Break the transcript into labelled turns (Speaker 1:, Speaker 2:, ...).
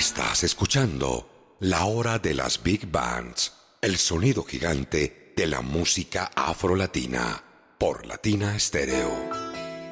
Speaker 1: Estás escuchando La Hora de las Big Bands, el sonido gigante de la música afrolatina, por Latina Stereo.